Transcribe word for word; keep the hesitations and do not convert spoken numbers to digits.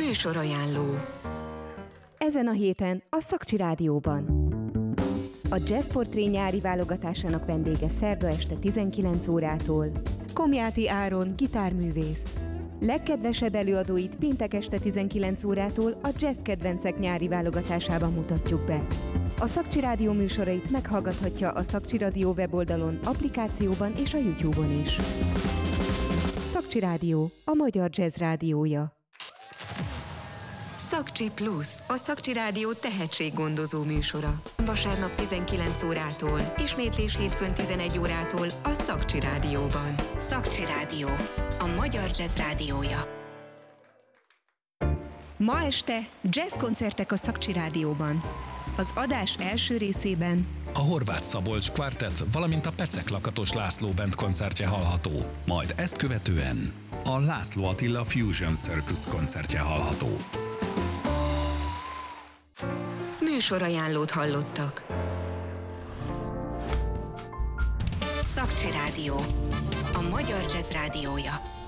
Műsorajánló. Ezen a héten a Szakcsi Rádióban. A Jazz Portré nyári válogatásának vendége szerda este tizenkilenc órától Komjáti Áron, gitárművész. Legkedvesebb előadóit péntek este tizenkilenc órától a Jazz Kedvencek nyári válogatásában mutatjuk be. A Szakcsi Rádió műsorait meghallgathatja a Szakcsi Rádió weboldalon, applikációban és a YouTube-on is. Szakcsi Rádió, a magyar jazz rádiója. Szakcsi Plusz, a Szakcsi Rádió tehetséggondozó műsora. Vasárnap tizenkilenc órától, ismétlés hétfőn tizenegy órától a Szakcsi Rádióban. Szakcsi Rádió, a magyar jazz rádiója. Ma este jazzkoncertek a Szakcsi Rádióban. Az adás első részében a Horváth Szabolcs Quartet, valamint a Pecek Lakatos László Band koncertje hallható. Majd ezt követően a László Attila Fusion Circus koncertje hallható. Műsorajánlót hallottak. Szakcsi Rádió, a magyar jazz rádiója.